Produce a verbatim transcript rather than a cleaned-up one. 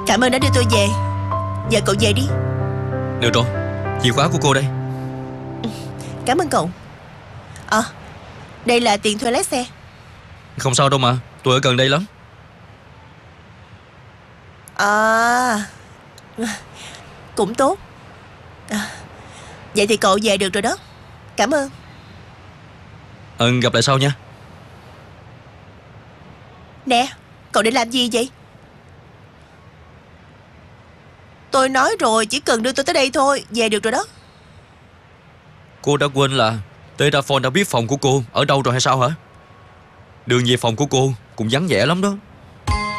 Cảm ơn đã đưa tôi về. Giờ cậu về đi. Được rồi, chìa khóa của cô đây. Cảm ơn cậu. À, đây là tiền thuê lái xe. Không sao đâu mà, tôi ở gần đây lắm. À, cũng tốt. À, vậy thì cậu về được rồi đó. Cảm ơn. Ừ, gặp lại sau nha. Nè, cậu định làm gì vậy? Tôi nói rồi, chỉ cần đưa tôi tới đây thôi. Về được rồi đó. Cô đã quên là Terraform đã biết phòng của cô ở đâu rồi hay sao hả? Đường về phòng của cô cũng vắng vẻ lắm đó.